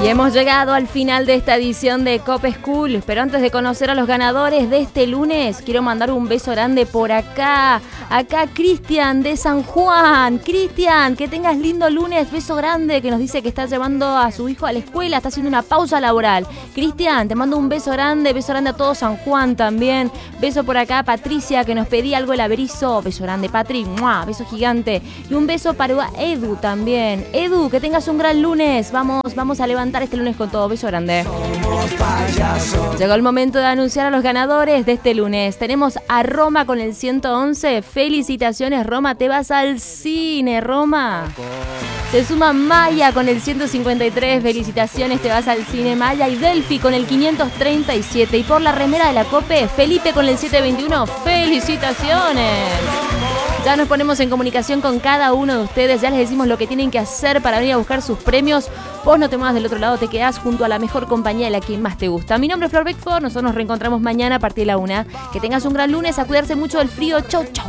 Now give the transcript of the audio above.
Y hemos llegado al final de esta edición de Cop School, pero antes de conocer a los ganadores de este lunes, quiero mandar un beso grande por acá. Acá Cristian de San Juan. Cristian, que tengas lindo lunes, beso grande, que nos dice que está llevando a su hijo a la escuela, está haciendo una pausa laboral. Cristian, te mando un beso grande a todo San Juan también. Beso por acá Patricia, que nos pedía algo el Averizo. Beso grande, Patri, ¡mua! Beso gigante. Y un beso para Edu también. Edu, que tengas un gran lunes. Vamos a levantar este lunes con todo. Beso grande. Llegó el momento de anunciar a los ganadores de este lunes. Tenemos a Roma con el 111. Felicitaciones, Roma, te vas al cine, Roma. Se suma Maya con el 153. Felicitaciones, te vas al cine, Maya. Y Delphi con el 537. Y por la remera de la Cope, Felipe con el 721. Felicitaciones. Ya nos ponemos en comunicación con cada uno de ustedes. Ya les decimos lo que tienen que hacer para venir a buscar sus premios. Vos no te muevas del otro lado, te quedás junto a la mejor compañía de la que más te gusta. Mi nombre es Flor Beckford. Nosotros nos reencontramos mañana a partir de la 1. Que tengas un gran lunes, a cuidarse mucho del frío. Chau, chau.